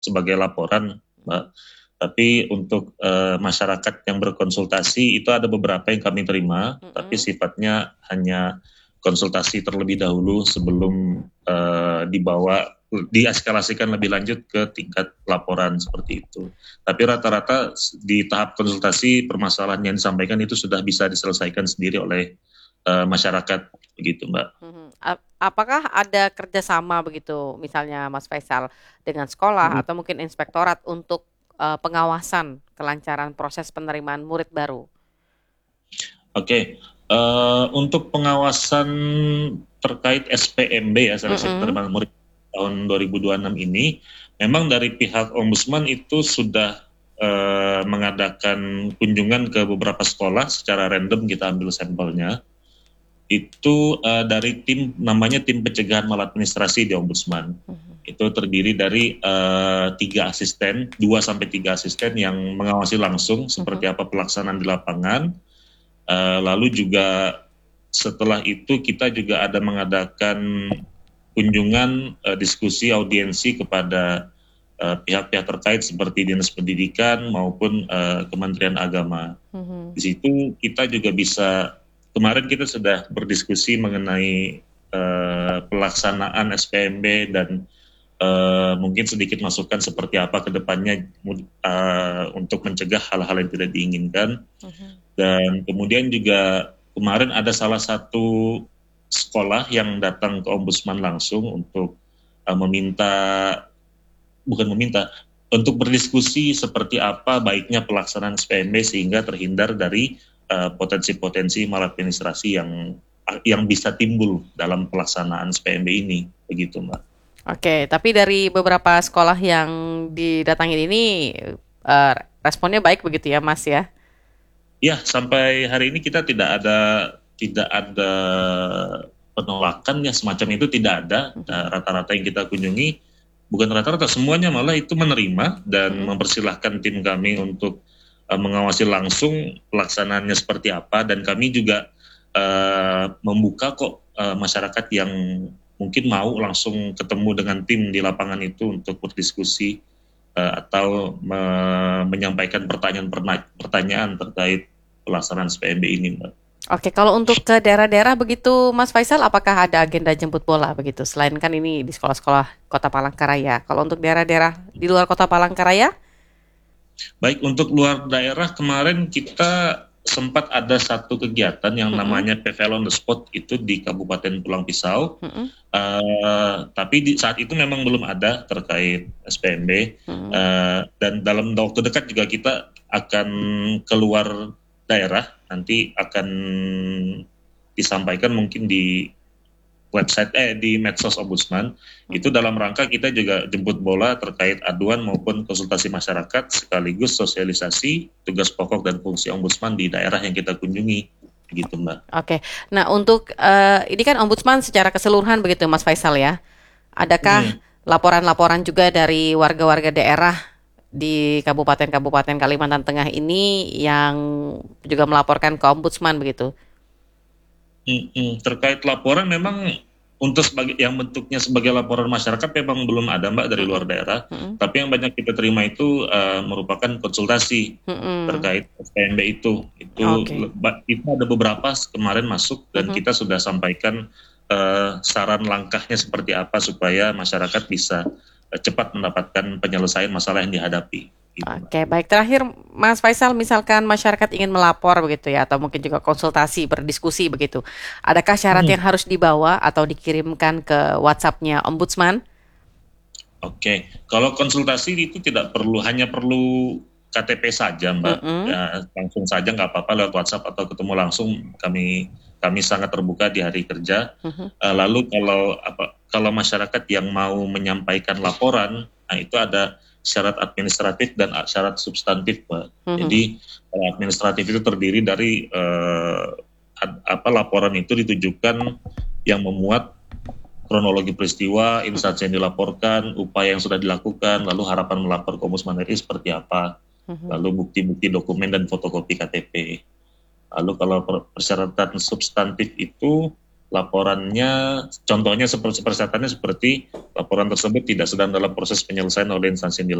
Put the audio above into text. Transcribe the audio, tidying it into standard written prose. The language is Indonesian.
sebagai laporan, Mbak. Tapi untuk masyarakat yang berkonsultasi itu ada beberapa yang kami terima, tapi sifatnya hanya konsultasi terlebih dahulu sebelum dieskalasikan lebih lanjut ke tingkat laporan seperti itu. Tapi rata-rata di tahap konsultasi permasalahan yang disampaikan itu sudah bisa diselesaikan sendiri oleh masyarakat, begitu Mbak. Apakah ada kerjasama begitu, misalnya Mas Faisal, dengan sekolah atau mungkin inspektorat untuk pengawasan kelancaran proses penerimaan murid baru? Oke, untuk pengawasan terkait SPMB ya, seleksi penerimaan murid tahun 2026 ini, memang dari pihak Ombudsman itu sudah mengadakan kunjungan ke beberapa sekolah secara random, kita ambil sampelnya. Itu dari tim namanya tim pencegahan maladministrasi di Ombudsman. Itu terdiri dari 3 asisten, 2 sampai 3 asisten yang mengawasi langsung seperti apa pelaksanaan di lapangan. Lalu juga setelah itu kita juga ada mengadakan kunjungan diskusi audiensi kepada pihak-pihak terkait seperti Dinas Pendidikan maupun Kementerian Agama. Di situ kita juga bisa, kemarin kita sudah berdiskusi mengenai pelaksanaan SPMB dan mungkin sedikit masukan seperti apa ke depannya untuk mencegah hal-hal yang tidak diinginkan. Dan kemudian juga kemarin ada salah satu sekolah yang datang ke Ombudsman langsung untuk untuk berdiskusi seperti apa baiknya pelaksanaan SPMB sehingga terhindar dari potensi-potensi maladministrasi yang bisa timbul dalam pelaksanaan SPMB ini, begitu Mbak. Oke, tapi dari beberapa sekolah yang didatangin ini responnya baik begitu ya, Mas ya? Ya, sampai hari ini kita tidak ada penolakan ya semacam itu, tidak ada. Rata-rata yang kita kunjungi, bukan rata-rata, semuanya malah itu menerima dan mempersilahkan tim kami untuk mengawasi langsung pelaksanaannya seperti apa, dan kami juga membuka kok masyarakat yang mungkin mau langsung ketemu dengan tim di lapangan itu untuk berdiskusi atau menyampaikan pertanyaan terkait pelaksanaan SPMB ini, Mbak. Oke, kalau untuk ke daerah-daerah begitu, Mas Faisal, apakah ada agenda jemput bola begitu? Selain kan ini di sekolah-sekolah Kota Palangkaraya. Kalau untuk daerah-daerah di luar Kota Palangkaraya? Baik, untuk luar daerah kemarin kita sempat ada satu kegiatan yang namanya PVL on the spot itu di Kabupaten Pulang Pisau. Tapi saat itu memang belum ada terkait SPMB. Dan dalam waktu dekat juga kita akan keluar daerah, nanti akan disampaikan mungkin di website di medsos Ombudsman. Itu dalam rangka kita juga jemput bola terkait aduan maupun konsultasi masyarakat sekaligus sosialisasi tugas pokok dan fungsi Ombudsman di daerah yang kita kunjungi, gitu Mbak. Oke, nah untuk ini kan Ombudsman secara keseluruhan begitu Mas Faisal ya. Adakah laporan-laporan juga dari warga-warga daerah di kabupaten-kabupaten Kalimantan Tengah ini yang juga melaporkan ke Ombudsman begitu? Terkait laporan memang untuk yang bentuknya sebagai laporan masyarakat memang belum ada Mbak dari luar daerah. Tapi yang banyak kita terima itu merupakan konsultasi terkait SPMB itu. Itu ada beberapa kemarin masuk dan kita sudah sampaikan saran langkahnya seperti apa supaya masyarakat bisa cepat mendapatkan penyelesaian masalah yang dihadapi. Gitu. Oke, baik. Terakhir, Mas Faisal, misalkan masyarakat ingin melapor begitu ya, atau mungkin juga konsultasi, berdiskusi begitu. Adakah syarat yang harus dibawa atau dikirimkan ke WhatsApp-nya Ombudsman? Oke, kalau konsultasi itu tidak perlu, hanya perlu KTP saja, Mbak. Ya, langsung saja nggak apa-apa lewat WhatsApp atau ketemu langsung. Kami sangat terbuka di hari kerja. Lalu kalau masyarakat yang mau menyampaikan laporan, nah itu ada syarat administratif dan syarat substantif, Pak. Jadi administratif itu terdiri dari laporan itu ditujukan yang memuat kronologi peristiwa, instansi yang dilaporkan, upaya yang sudah dilakukan, lalu harapan melapor ke Ombudsman RI seperti apa, lalu bukti-bukti dokumen dan fotokopi KTP. Lalu kalau persyaratan substantif itu laporannya, contohnya seperti laporan tersebut tidak sedang dalam proses penyelesaian oleh instansi yang